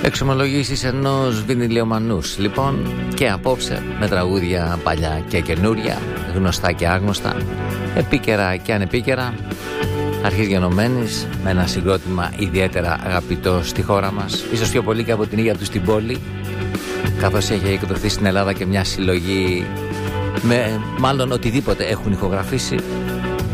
Εξομολογήσεις ενός βινιλιομανούς. Λοιπόν, και απόψε με τραγούδια παλιά και καινούρια, γνωστά και άγνωστα, επίκαιρα και ανεπίκαιρα, αρχής γενομένης, με ένα συγκρότημα ιδιαίτερα αγαπητό στη χώρα μας, ίσως πιο πολύ και από την ίδια του την πόλη, καθώς έχει εκδοθεί στην Ελλάδα και μια συλλογή με μάλλον οτιδήποτε έχουν ηχογραφήσει,